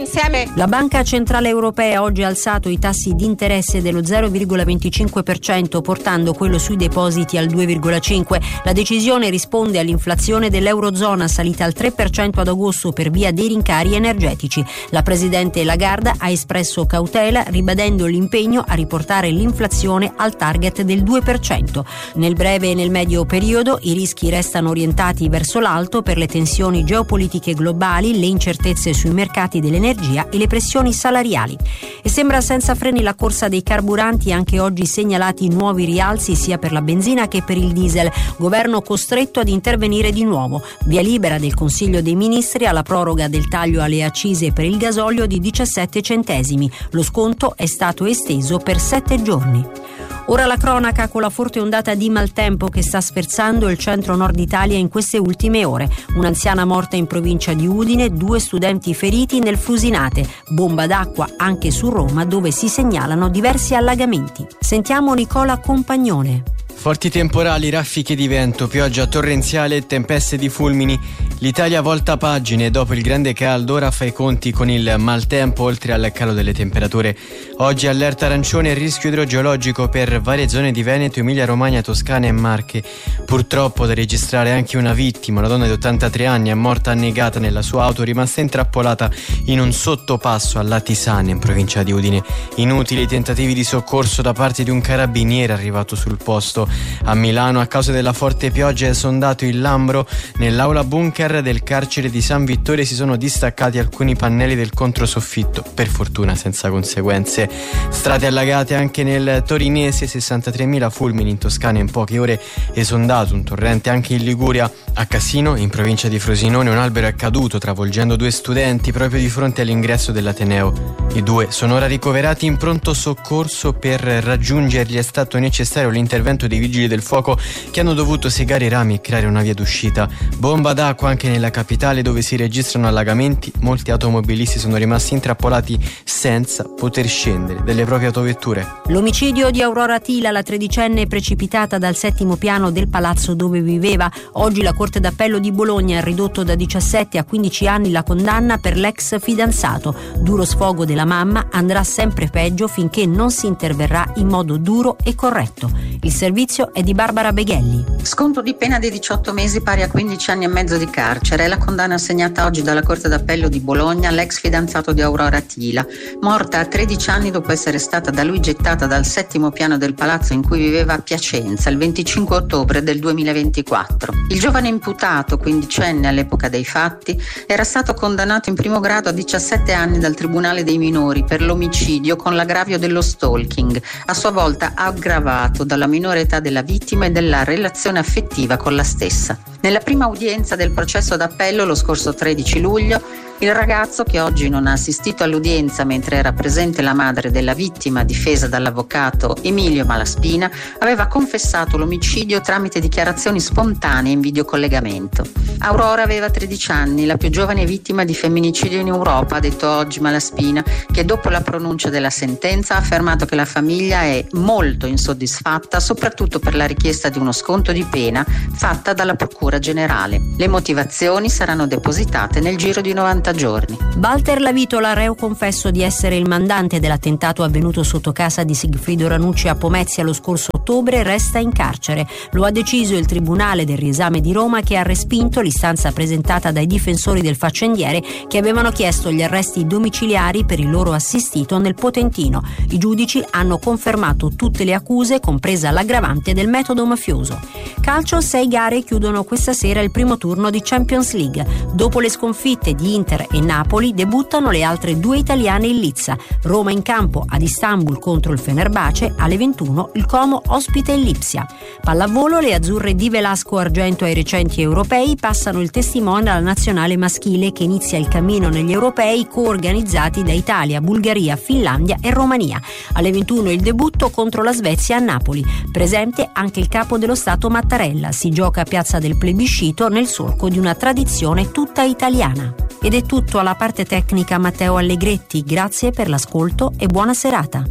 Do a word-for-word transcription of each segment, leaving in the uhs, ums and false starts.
Insieme. La Banca Centrale Europea oggi ha alzato i tassi di interesse dello zero virgola venticinque per cento, portando quello sui depositi al due virgola cinque per cento. La decisione risponde all'inflazione dell'Eurozona, salita al tre per cento ad agosto per via dei rincari energetici. La Presidente Lagarde ha espresso cautela, ribadendo l'impegno a riportare l'inflazione al target del due per cento. Nel breve e nel medio periodo i rischi restano orientati verso l'alto per le tensioni geopolitiche globali, le incertezze sui mercati dell'energia e le pressioni salariali. E sembra senza freni la corsa dei carburanti, anche oggi segnalati nuovi rialzi sia per la benzina che per il diesel. Governo costretto ad intervenire di nuovo. Via libera del Consiglio dei Ministri alla proroga del taglio alle accise per il gasolio di diciassette centesimi. Lo sconto è stato esteso per sette giorni. Ora la cronaca con la forte ondata di maltempo che sta sferzando il centro-nord Italia in queste ultime ore. Un'anziana morta in provincia di Udine, due studenti feriti nel Frusinate, bomba d'acqua anche su Roma dove si segnalano diversi allagamenti. Sentiamo Nicola Compagnone. Forti temporali, raffiche di vento, pioggia torrenziale e tempeste di fulmini. L'Italia volta pagine dopo il grande caldo, ora fa i conti con il maltempo oltre al calo delle temperature. Oggi allerta arancione e rischio idrogeologico per varie zone di Veneto, Emilia Romagna, Toscana e Marche. Purtroppo da registrare anche una vittima, una donna di ottantatré anni è morta annegata nella sua auto, rimasta intrappolata in un sottopasso a Latisane in provincia di Udine. Inutili tentativi di soccorso da parte di un carabiniere arrivato sul posto. A Milano, a causa della forte pioggia, è esondato il Lambro. Nell'aula bunker del carcere di San Vittore si sono distaccati alcuni pannelli del controsoffitto, per fortuna senza conseguenze. Strade allagate anche nel Torinese, sessantatremila fulmini in Toscana in poche ore, esondato un torrente anche in Liguria. A Cassino, in provincia di Frosinone, un albero è caduto travolgendo due studenti proprio di fronte all'ingresso dell'Ateneo. I due sono ora ricoverati in pronto soccorso. Per raggiungerli è stato necessario l'intervento dei vigili del fuoco che hanno dovuto segare i rami e creare una via d'uscita. Bomba d'acqua anche nella capitale dove si registrano allagamenti. Molti automobilisti sono rimasti intrappolati senza poter scendere dalle proprie autovetture. L'omicidio di Aurora Tila, la tredicenne precipitata dal settimo piano del palazzo dove viveva. Oggi la Corte d'Appello di Bologna ha ridotto da diciassette a quindici anni la condanna per l'ex fidanzato. Duro sfogo della mamma, andrà sempre peggio finché non si interverrà in modo duro e corretto. Il servizio è di Barbara Beghelli. Sconto di pena di diciotto mesi pari a quindici anni e mezzo di carcere è la condanna assegnata oggi dalla Corte d'Appello di Bologna all'ex fidanzato di Aurora Tila, morta a tredici anni dopo essere stata da lui gettata dal settimo piano del palazzo in cui viveva a Piacenza il venticinque ottobre del duemilaventiquattro. Il giovane imputato, quindicenne all'epoca dei fatti, era stato condannato in primo grado a diciassette anni dal Tribunale dei minori per l'omicidio con l'aggravio dello stalking, a sua volta aggravato dalla minore età della vittima e della relazione affettiva con la stessa. Nella prima udienza del processo d'appello lo scorso tredici luglio, il ragazzo, che oggi non ha assistito all'udienza mentre era presente la madre della vittima difesa dall'avvocato Emilio Malaspina, aveva confessato l'omicidio tramite dichiarazioni spontanee in videocollegamento. Aurora aveva tredici anni, la più giovane vittima di femminicidio in Europa, ha detto oggi Malaspina, che dopo la pronuncia della sentenza ha affermato che la famiglia è molto insoddisfatta, soprattutto per la richiesta di uno sconto di pena fatta dalla Procura Generale. Le motivazioni saranno depositate nel giro di novanta giorni. Walter Lavitola, reo confesso di essere il mandante dell'attentato avvenuto sotto casa di Sigfrido Ranucci a Pomezia lo scorso ottobre, resta in carcere. Lo ha deciso il Tribunale del Riesame di Roma, che ha respinto l'istanza presentata dai difensori del faccendiere, che avevano chiesto gli arresti domiciliari per il loro assistito nel Potentino. I giudici hanno confermato tutte le accuse, compresa l'aggravante del metodo mafioso. Calcio, sei gare chiudono questa sera il primo turno di Champions League. Dopo le sconfitte di Inter e Napoli, debuttano le altre due italiane in lizza. Roma in campo ad Istanbul contro il Fenerbahce, alle ventuno il Como ospita il Lipsia. Pallavolo, le azzurre di Velasco argento ai recenti europei passano il testimone alla nazionale maschile, che inizia il cammino negli europei coorganizzati da Italia, Bulgaria, Finlandia e Romania. Alle ventuno il debutto contro la Svezia a Napoli. Presente anche il capo dello Stato Mattarella. Si gioca a Piazza del Plebiscito nel solco di una tradizione tutta italiana. Ed è tutto. Alla parte tecnica Matteo Allegretti. Grazie per l'ascolto e buona serata.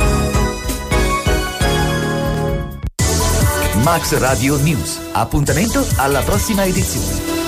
Max Radio News. Appuntamento alla prossima edizione.